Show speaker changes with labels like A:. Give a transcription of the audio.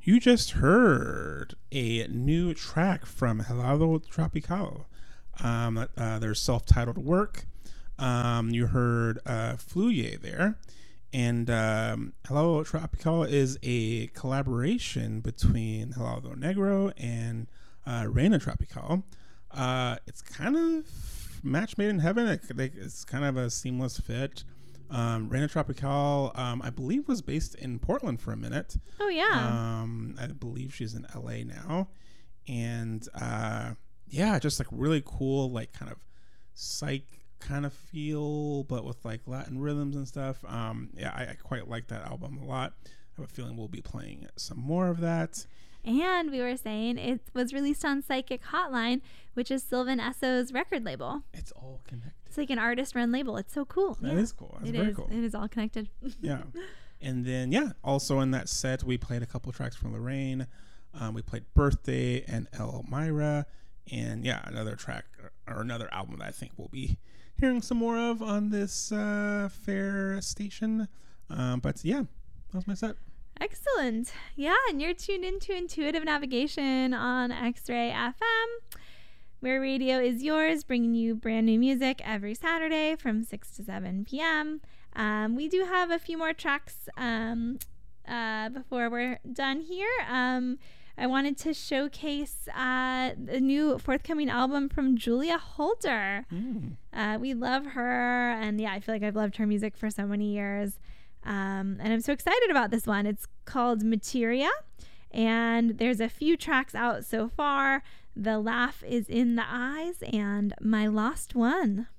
A: You just heard a new track from Helado Tropical, their self-titled work. You heard Fluye there. And Helado Tropical is a collaboration between Helado Negro and Reina Tropical. It's kind of match made in heaven. It's kind of a seamless fit. Reina Tropical, I believe, was based in Portland for a minute.
B: Oh, yeah.
A: I believe she's in LA now. And yeah, just like really cool, like kind of psych kind of feel, but with like Latin rhythms and stuff. Yeah, I quite like that album a lot. I have a feeling we'll be playing some more of that.
B: And we were saying it was released on Psychic Hotline, which is Sylvan Esso's record label.
A: It's all connected.
B: It's like an artist-run label. It's so cool.
A: That is cool. That's very cool.
B: It is all connected.
A: Yeah. And then, yeah, also in that set, we played a couple tracks from Lorraine. We played Birthday and Elmira. And, yeah, another track or another album that I think we'll be hearing some more of on this fair station. But, yeah, that was my set.
B: Excellent. Yeah, and you're tuned into Intuitive Navigation on X-Ray FM, where radio is yours, bringing you brand new music every Saturday from 6 to 7 p.m. We do have a few more tracks before we're done here. I wanted to showcase the new forthcoming album from Julia Holter. We love her, and yeah, I feel like I've loved her music for so many years. And I'm so excited about this one. It's called Materia, and there's a few tracks out so far. The Laugh is in the Eyes and My Lost One.